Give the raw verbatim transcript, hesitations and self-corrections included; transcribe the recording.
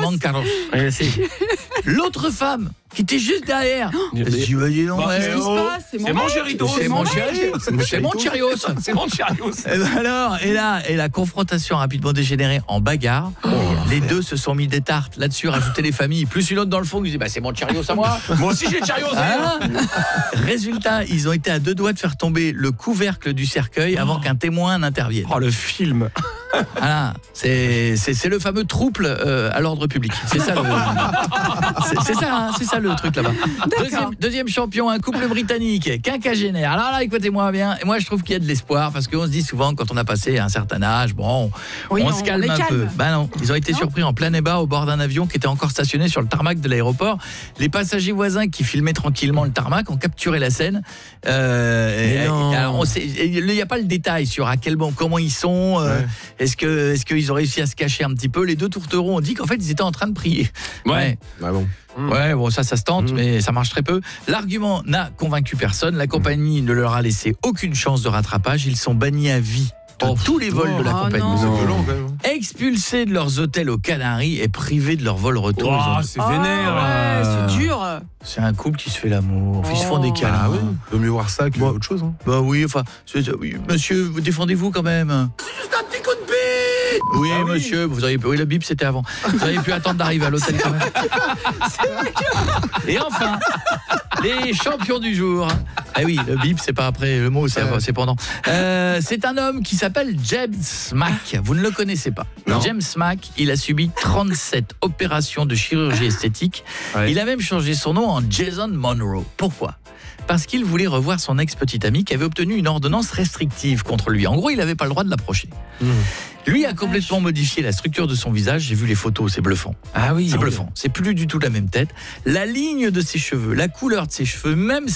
Roland Garros. Ouais, c'est... L'autre femme qui était juste derrière. Je dis, bah, dis donc, Bah, ouais, c'est oh, C'est mon Chéritos. c'est mon chéri, c'est mon Chérios. C'est mon Chéritos. Et ben alors, et là, et la confrontation a rapidement dégénéré en bagarre. Les deux se sont mis des tartes là-dessus, rajouter les familles, plus une autre dans le fond qui disait bah c'est mon Chérios à moi. Moi aussi j'ai Chéritos. Ah. Résultat, ils ont été à deux doigts de faire tomber le couvercle du cercueil avant qu'un témoin n'intervienne. Oh le film. Voilà, c'est c'est c'est le fameux trouble euh, à l'ordre public. C'est ça le c'est, c'est ça hein, c'est ça le truc là-bas. Deuxième, deuxième champion, un couple britannique, quinquagénaire. Alors là, écoutez-moi bien, et moi je trouve qu'il y a de l'espoir parce qu'on se dit souvent quand on a passé un certain âge, bon, Oui, on, on se calme les un calme. peu. Bah non, ils ont été Non. surpris en plein débat au bord d'un avion qui était encore stationné sur le tarmac de l'aéroport. Les passagers voisins qui filmaient tranquillement le tarmac ont capturé la scène. Euh, et, non. et alors, on sait, il n'y a pas le détail sur à quel bon comment ils sont. Euh, Ouais. Est-ce que est-ce qu'ils ont réussi à se cacher un petit peu? Les deux tourtereaux ont dit qu'en fait ils étaient en train de prier. Ouais. Ah bon. Mm. Ouais, bon ça ça se tente, Mm. mais ça marche très peu. L'argument n'a convaincu personne. La compagnie ne leur a laissé aucune chance de rattrapage. Ils sont bannis à vie de tous les vols de la Oh compagnie. non. C'est violent quand même. Expulsés de leurs hôtels aux Canaries et privés de leur vol retour. Oh, Ils ont- c'est Ah, vénère. ouais, là. c'est dur. C'est un couple qui se fait l'amour, ils se font des Oh. câlins. Ah oui. Vaut mieux voir ça que Bon. autre chose. Hein. Bah oui, enfin, c'est- oui, monsieur, vous défendez-vous quand même. C'est juste un petit coup de bip. Oui, Ah oui. monsieur, vous auriez pu, oui, le bip c'était avant. Vous auriez pu attendre d'arriver à l'hôtel quand même. Et enfin, les champions du jour. Eh oui, le bip c'est pas après, le mot c'est, Ouais. c'est pendant. Euh, c'est un homme qui s'appelle James Mack. Vous ne le connaissez pas. Non. James Mack, il a subi trente-sept opérations de chirurgie esthétique. Ouais. Il a même changé son nom en Jason Monroe. Pourquoi ? Parce qu'il voulait revoir son ex-petite amie qui avait obtenu une ordonnance restrictive contre lui. En gros, il n'avait pas le droit de l'approcher. Mmh. Lui a complètement modifié la structure de son visage. J'ai vu les photos, c'est bluffant. Ah oui. C'est bluffant. C'est plus du tout la même tête. La ligne de ses cheveux, la couleur de ses cheveux, même